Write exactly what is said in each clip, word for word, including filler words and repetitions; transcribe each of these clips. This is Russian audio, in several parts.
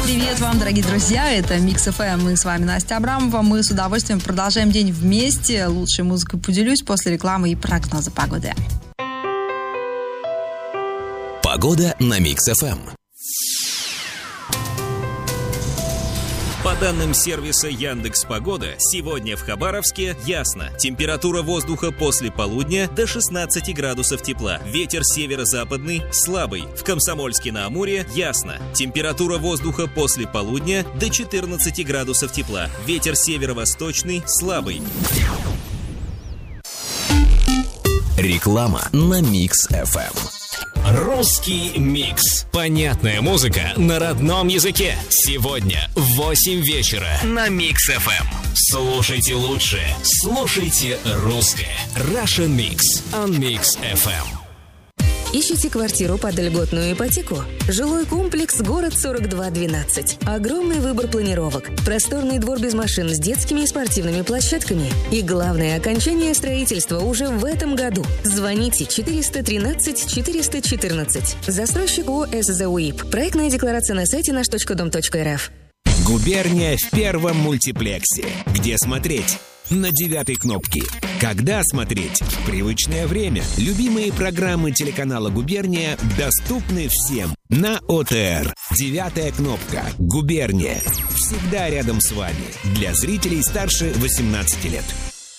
Привет вам, дорогие друзья, это Микс эф эм, мы с вами Настя Абрамова, мы с удовольствием продолжаем день вместе, лучшей музыкой поделюсь после рекламы и прогноза погоды. Погода на Микс эф эм. По данным сервиса Яндекс.Погода, сегодня в Хабаровске ясно. Температура воздуха после полудня до шестнадцати градусов тепла. Ветер северо-западный слабый. В Комсомольске-на-Амуре ясно. Температура воздуха после полудня до четырнадцати градусов тепла. Ветер северо-восточный слабый. Реклама на Микс эф эм. Русский микс. Понятная музыка на родном языке. Сегодня в восемь вечера на Микс эф эм. Слушайте лучшее. Слушайте русское. Russian Mix on Mix эф эм. Ищите квартиру под льготную ипотеку? Жилой комплекс «Город сорок два двенадцать». Огромный выбор планировок. Просторный двор без машин с детскими и спортивными площадками. И главное, окончание строительства уже в этом году. Звоните четыреста тринадцать четыреста четырнадцать. Застройщик ООО «СЗУИП». Проектная декларация на сайте наш точка дом точка эр эф. Губерния в первом мультиплексе. Где смотреть? На девятой кнопке. Когда смотреть? В привычное время. Любимые программы телеканала «Губерния» доступны всем на о тэ эр. Девятая кнопка. «Губерния». Всегда рядом с вами. Для зрителей старше восемнадцати лет.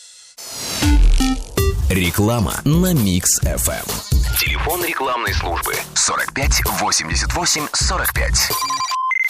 Реклама на Микс эф эм. Телефон рекламной службы сорок пять восемьдесят восемь сорок пять.